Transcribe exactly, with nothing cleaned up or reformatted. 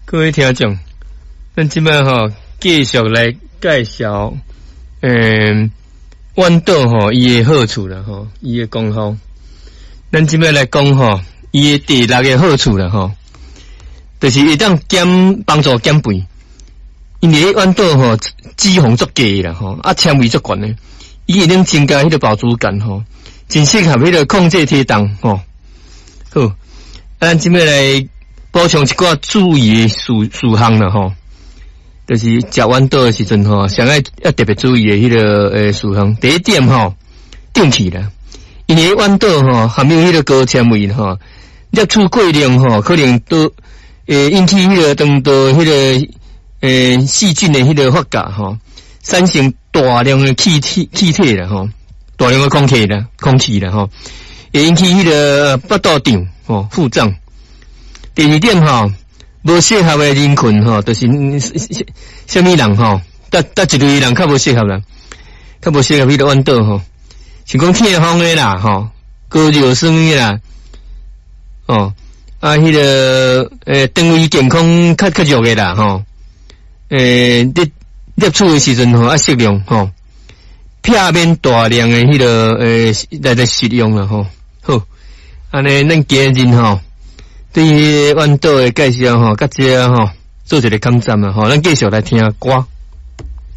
各位听众，咱即摆吼继续来介绍，嗯，豌豆吼伊诶好处啦吼，伊诶功效。咱即摆来讲吼，伊诶第六个好处啦吼，就是会当减帮助减肥。因为豌豆吼脂肪足低啦吼，啊纤维足悬诶，伊会能增加迄个饱足感吼，真适合迄个控制体重吼。好，咱即摆来补充一寡注意诶事事项啦吼，就是食豌豆诶时阵吼，上爱要特别注意诶迄个诶事项。第一点吼，定期啦，因为豌豆吼含有迄个高纤维吼，摄取过量吼，可能都诶引起迄个肠道迄个诶细菌诶迄个发芽吼，产生大量诶气体气体啦吼，大量诶空气啦空气啦吼，会引起迄个腹肚胀吼腹胀。第二点吼，无适合的人群吼，就是什么人吼，搭搭一类人较无适合啦，较无适合迄个豌豆吼，像讲痛风的啦吼，高尿酸的啦，哦啊迄、那个诶肠胃健康较较弱的啦吼，诶摄摄取的时阵吼啊适量吼，避免大量的迄、那个诶来来食用啦吼，好，安尼咱今日吼。对于豌豆的介绍吼，甲这吼做一个感赞啊吼，咱继续来听歌。